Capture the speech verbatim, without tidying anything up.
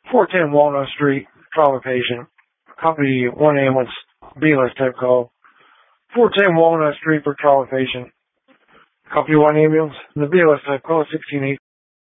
four ten Walnut Street, trauma patient. Copy one ambulance, B L S type call. four ten Walnut Street for trauma patient. Copy one ambulance, the B L S type call sixteen eight.